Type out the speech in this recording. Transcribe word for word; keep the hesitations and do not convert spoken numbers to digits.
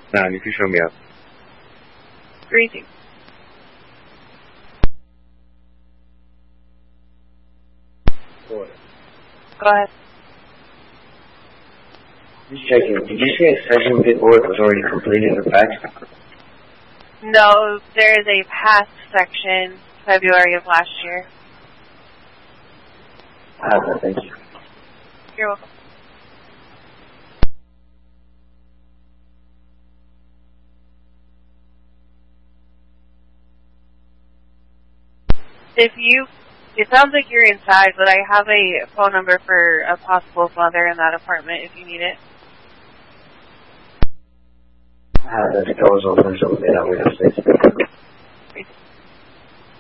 Now you can show me up. Greetings. Go ahead. Go ahead. Just checking. Did you say a session paperwork was already completed in fact? No, there is a past section, February of last year. Ah, thank you. You're welcome. If you, it sounds like you're inside, but I have a phone number for a possible mother in that apartment if you need it. Ah, the door's open, so maybe I'll wait upstairs.